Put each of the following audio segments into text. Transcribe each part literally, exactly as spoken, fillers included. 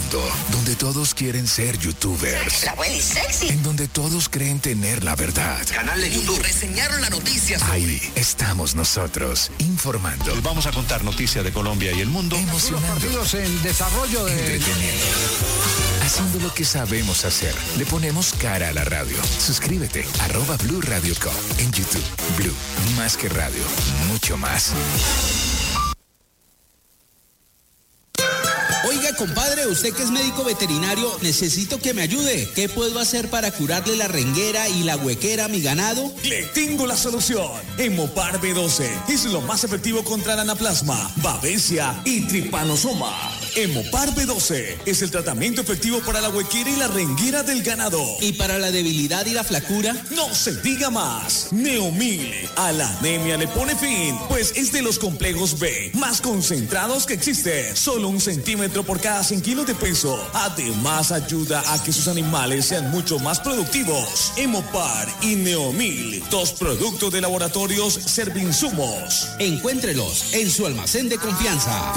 mundo donde todos quieren ser youtubers. La abuela es sexy. En donde todos creen tener la verdad. Canal de YouTube. Reseñaron la noticia. Sobre... Ahí estamos nosotros, informando. Les vamos a contar noticias de Colombia y el mundo. Emocionando. Los partidos en desarrollo de... Entreteniendo. Haciendo lo que sabemos hacer. Le ponemos cara a la radio. Suscríbete, arroba Blue Radio Co. En YouTube. Blue, más que radio, mucho más. Oiga, compadre, usted que es médico veterinario, necesito que me ayude. ¿Qué puedo hacer para curarle la renguera y la huequera a mi ganado? Le tengo la solución. Hemopar B doce es lo más efectivo contra el anaplasma, babesia y tripanosoma. Hemopar B doce es el tratamiento efectivo para la huequera y la renguera del ganado. ¿Y para la debilidad y la flacura? No se diga más. Neomil a la anemia le pone fin, pues es de los complejos B más concentrados que existen. Solo un centímetro por cada cien kilos de peso. Además, ayuda a que sus animales sean mucho más productivos. Hemopar y Neomil, dos productos de laboratorios Servinsumos. Encuéntrelos en su almacén de confianza.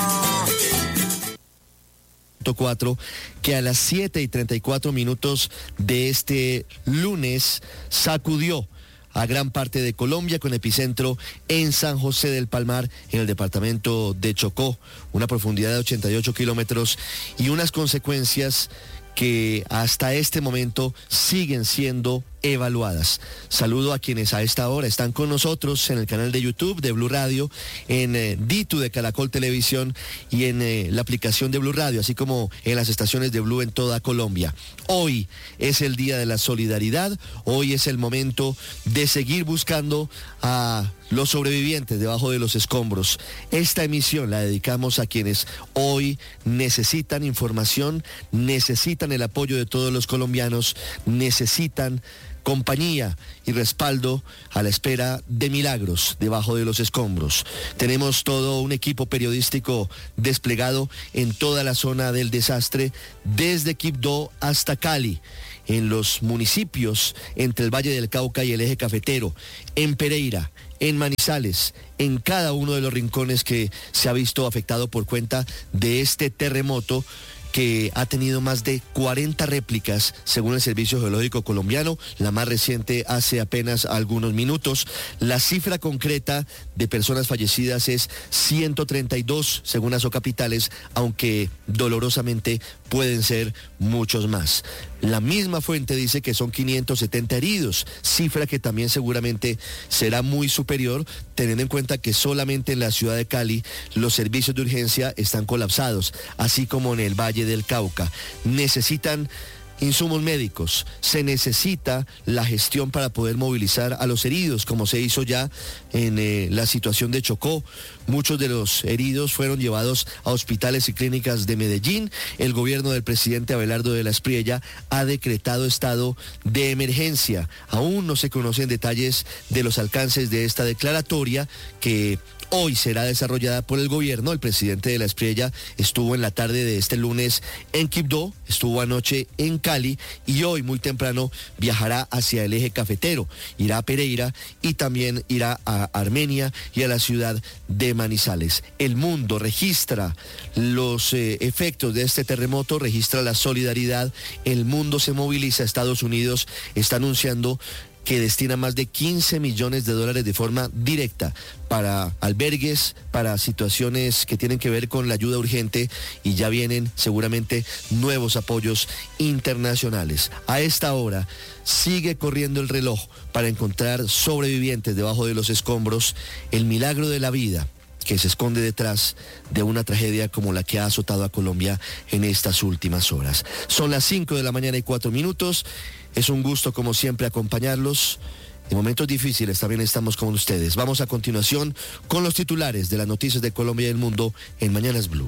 cuatro, que a las siete y treinta y cuatro minutos de este lunes sacudió a gran parte de Colombia, con epicentro en San José del Palmar, en el departamento de Chocó, una profundidad de ochenta y ocho kilómetros y unas consecuencias que hasta este momento siguen siendo evaluadas. Saludo a quienes a esta hora están con nosotros en el canal de YouTube de Blue Radio, en eh, Ditu de Caracol Televisión y en eh, la aplicación de Blue Radio, así como en las estaciones de Blue en toda Colombia. Hoy es el día de la solidaridad, hoy es el momento de seguir buscando a los sobrevivientes debajo de los escombros. Esta emisión la dedicamos a quienes hoy necesitan información, necesitan el apoyo de todos los colombianos, necesitan compañía y respaldo a la espera de milagros debajo de los escombros. Tenemos todo un equipo periodístico desplegado en toda la zona del desastre, desde Quibdó hasta Cali, en los municipios entre el Valle del Cauca y el Eje Cafetero, en Pereira, en Manizales, en cada uno de los rincones que se ha visto afectado por cuenta de este terremoto, que ha tenido más de cuarenta réplicas según el Servicio Geológico Colombiano, la más reciente hace apenas algunos minutos. La cifra concreta de personas fallecidas es ciento treinta y dos según Asocapitales, aunque dolorosamente pueden ser muchos más. La misma fuente dice que son quinientos setenta heridos, cifra que también seguramente será muy superior, teniendo en cuenta que solamente en la ciudad de Cali los servicios de urgencia están colapsados, así como en el Valle del Cauca. Necesitan insumos médicos, se necesita la gestión para poder movilizar a los heridos, como se hizo ya en eh, la situación de Chocó. Muchos de los heridos fueron llevados a hospitales y clínicas de Medellín. El gobierno del presidente Abelardo de la Espriella ha decretado estado de emergencia. Aún no se conocen detalles de los alcances de esta declaratoria, que hoy será desarrollada por el gobierno. El presidente de la Espriella estuvo en la tarde de este lunes en Quibdó, estuvo anoche en Cali y hoy muy temprano viajará hacia el Eje Cafetero, irá a Pereira y también irá a Armenia y a la ciudad de Manizales. El mundo registra los eh, efectos de este terremoto, registra la solidaridad, el mundo se moviliza. Estados Unidos está anunciando que destina más de quince millones de dólares de forma directa para albergues, para situaciones que tienen que ver con la ayuda urgente, y ya vienen seguramente nuevos apoyos internacionales. A esta hora sigue corriendo el reloj para encontrar sobrevivientes debajo de los escombros, el milagro de la vida que se esconde detrás de una tragedia como la que ha azotado a Colombia en estas últimas horas. Son las cinco de la mañana y cuatro minutos. Es un gusto, como siempre, acompañarlos. En momentos difíciles también estamos con ustedes. Vamos a continuación con los titulares de las noticias de Colombia y el mundo en Mañanas Blue.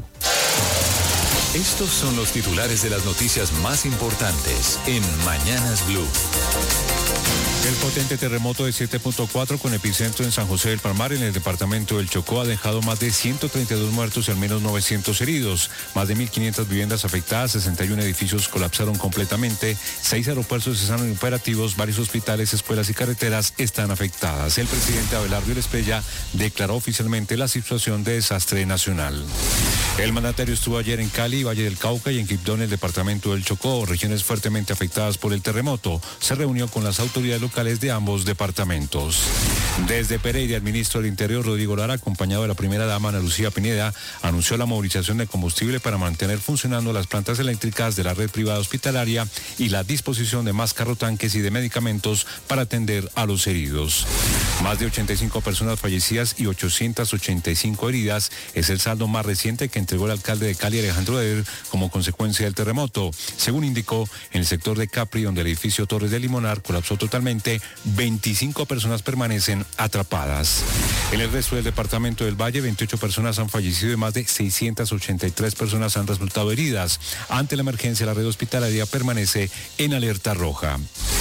Estos son los titulares de las noticias más importantes en Mañanas Blue. El potente terremoto de siete punto cuatro con epicentro en San José del Palmar, en el departamento del Chocó, ha dejado más de ciento treinta y dos muertos y al menos novecientos heridos. Más de mil quinientas viviendas afectadas, sesenta y uno edificios colapsaron completamente, seis aeropuertos están operativos, varios hospitales, escuelas y carreteras están afectadas. El presidente Abelardo de la Espriella declaró oficialmente la situación de desastre nacional. El mandatario estuvo ayer en Cali Cali, Valle del Cauca y en Quibdó, en el departamento del Chocó, regiones fuertemente afectadas por el terremoto. Se reunió con las autoridades locales de ambos departamentos. Desde Pereira, el ministro del Interior, Rodrigo Lara, acompañado de la primera dama, Ana Lucía Pineda, anunció la movilización de combustible para mantener funcionando las plantas eléctricas de la red privada hospitalaria y la disposición de más carrotanques y de medicamentos para atender a los heridos. Más de ochenta y cinco personas fallecidas y ochocientas ochenta y cinco heridas es el saldo más reciente que entregó el alcalde de Cali, Alejandro Eder, como consecuencia del terremoto. Según indicó, en el sector de Capri, donde el edificio Torres de Limonar colapsó totalmente, veinticinco personas permanecen atrapadas. En el resto del departamento del Valle, veintiocho personas han fallecido y más de seiscientas ochenta y tres personas han resultado heridas. Ante la emergencia, la red hospitalaria permanece en alerta roja.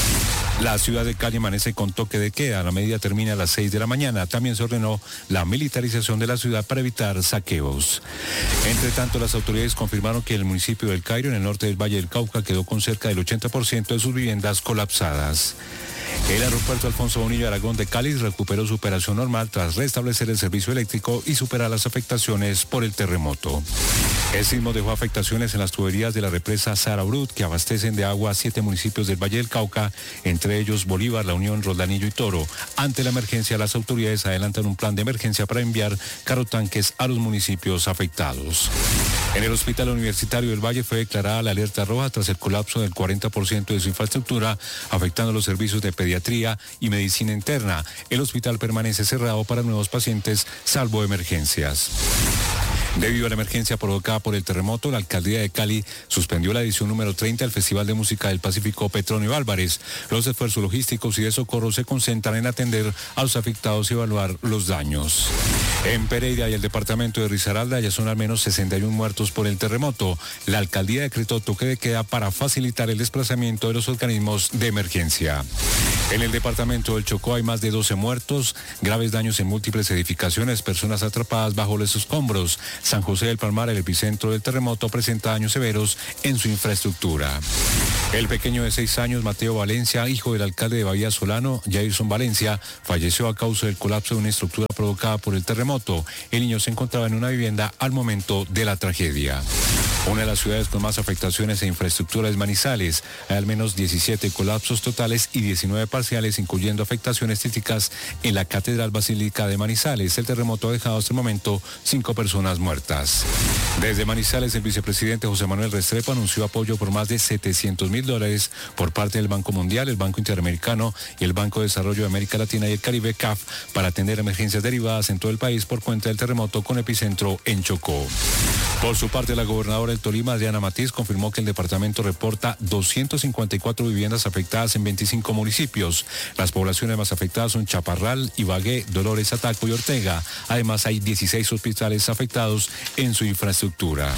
La ciudad de Cali amanece con toque de queda. La medida termina a las seis de la mañana. También se ordenó la militarización de la ciudad para evitar saqueos. Entre tanto, las autoridades confirmaron que el municipio del Cairo, en el norte del Valle del Cauca, quedó con cerca del ochenta por ciento de sus viviendas colapsadas. El aeropuerto Alfonso Bonilla Aragón de Cali recuperó su operación normal tras restablecer el servicio eléctrico y superar las afectaciones por el terremoto. El sismo dejó afectaciones en las tuberías de la represa Sara Brut, que abastecen de agua a siete municipios del Valle del Cauca, entre ellos Bolívar, La Unión, Roldanillo y Toro. Ante la emergencia, las autoridades adelantan un plan de emergencia para enviar carrotanques a los municipios afectados. En el Hospital Universitario del Valle fue declarada la alerta roja tras el colapso del cuarenta por ciento de su infraestructura, afectando los servicios de pediatría y medicina interna. El hospital permanece cerrado para nuevos pacientes, salvo emergencias. Debido a la emergencia provocada por el terremoto, la alcaldía de Cali suspendió la edición número treinta del Festival de Música del Pacífico Petronio Álvarez. Los esfuerzos logísticos y de socorro se concentran en atender a los afectados y evaluar los daños. En Pereira y el departamento de Risaralda ya son al menos sesenta y uno muertos por el terremoto. La alcaldía decretó toque de queda para facilitar el desplazamiento de los organismos de emergencia. En el departamento del Chocó hay más de doce muertos, graves daños en múltiples edificaciones, personas atrapadas bajo los escombros. San José del Palmar, el epicentro del terremoto, presenta daños severos en su infraestructura. El pequeño de seis años, Mateo Valencia, hijo del alcalde de Bahía Solano, Jairson Valencia, falleció a causa del colapso de una estructura provocada por el terremoto. El niño se encontraba en una vivienda al momento de la tragedia. Una de las ciudades con más afectaciones e infraestructura es Manizales. Hay al menos diecisiete colapsos totales y diecinueve parciales, incluyendo afectaciones críticas en la Catedral Basílica de Manizales. El terremoto ha dejado hasta el momento cinco personas muertas. Desde Manizales, el vicepresidente José Manuel Restrepo anunció apoyo por más de setecientos mil dólares por parte del Banco Mundial, el Banco Interamericano y el Banco de Desarrollo de América Latina y el Caribe, C A F, para atender emergencias derivadas en todo el país por cuenta del terremoto con epicentro en Chocó. Por su parte, la gobernadora del Tolima, Diana Matiz, confirmó que el departamento reporta doscientas cincuenta y cuatro viviendas afectadas en veinticinco municipios. Las poblaciones más afectadas son Chaparral, Ibagué, Dolores, Ataco y Ortega. Además, hay dieciséis hospitales afectados en su infraestructura.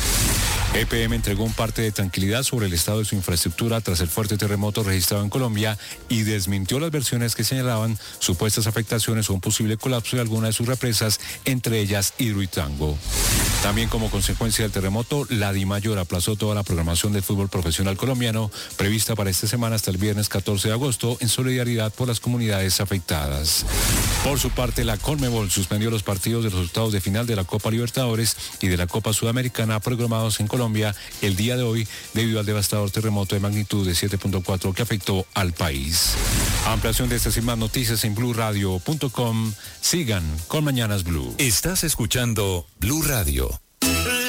E P M entregó un parte de tranquilidad sobre el estado de su infraestructura tras el fuerte terremoto registrado en Colombia y desmintió las versiones que señalaban supuestas afectaciones o un posible colapso de alguna de sus represas, entre ellas Hidroituango. También como consecuencia del terremoto, la DIMAYOR aplazó toda la programación del fútbol profesional colombiano prevista para esta semana hasta el viernes catorce de agosto en solidaridad por las comunidades afectadas. Por su parte, la Conmebol suspendió los partidos de los resultados de final de la Copa Libertadores y de la Copa Sudamericana programados en Colombia el día de hoy debido al devastador terremoto de magnitud de siete punto cuatro que afectó al país. Ampliación de estas y más noticias en blue radio punto com. Sigan con Mañanas Blue. Estás escuchando Blue Radio.